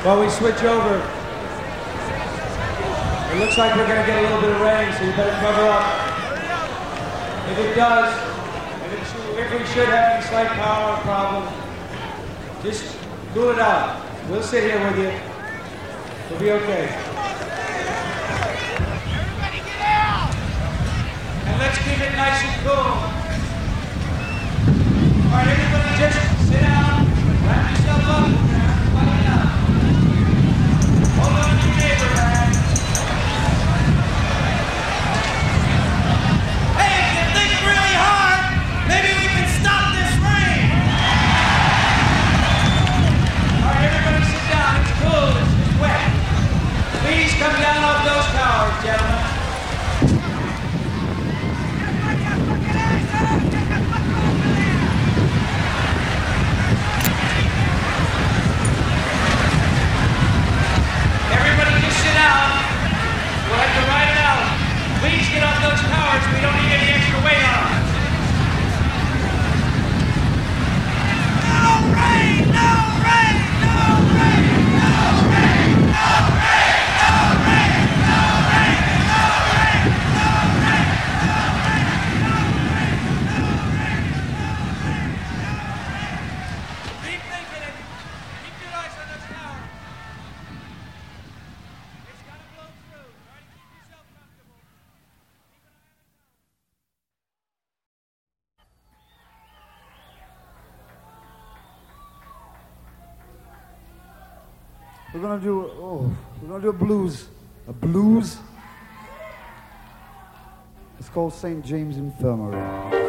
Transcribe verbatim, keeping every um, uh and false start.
While we switch over, it looks like we're going to get a little bit of rain, so you better cover up. If it does, if, it should, if we should have any slight power problem, just cool it out. We'll sit here with you. We'll be okay. Everybody get out! And let's keep it nice and cool. All right, everybody just sit down, wrap yourself up, everybody up. Hold on to your neighbor, man. Hey, if you think really hard, maybe we can stop this rain! All right, everybody sit down. It's cool. It's just wet. Please come down off those towers, gentlemen. Everybody just sit down. We'll have to ride it out. Please get off those towers. We don't need any extra weight on them. No rain! No rain! No rain! No rain! No rain! No rain! No rain! No rain! No rain! No rain! No rain! No rain! Keep thinking it. Keep your eyes on those towers. It's gotta blow through. Try to keep yourself comfortable. Keep an eye on the We're gonna do oh, we're gonna do a blues, a blues. It's called Saint James Infirmary.